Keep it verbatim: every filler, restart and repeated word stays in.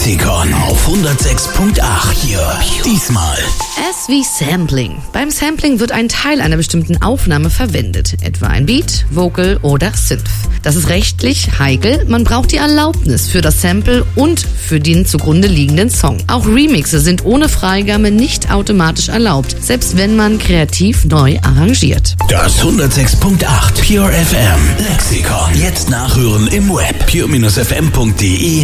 Lexikon auf hundertsechs Komma acht. Hier, diesmal. S wie Sampling. Beim Sampling wird ein Teil einer bestimmten Aufnahme verwendet, etwa ein Beat, Vocal oder Synth. Das ist rechtlich heikel, man braucht die Erlaubnis für das Sample und für den zugrunde liegenden Song. Auch Remixe sind ohne Freigabe nicht automatisch erlaubt, selbst wenn man kreativ neu arrangiert. Das hundertsechs Komma acht Pure F M Lexikon. Jetzt nachhören im Web pure Bindestrich f m punkt d e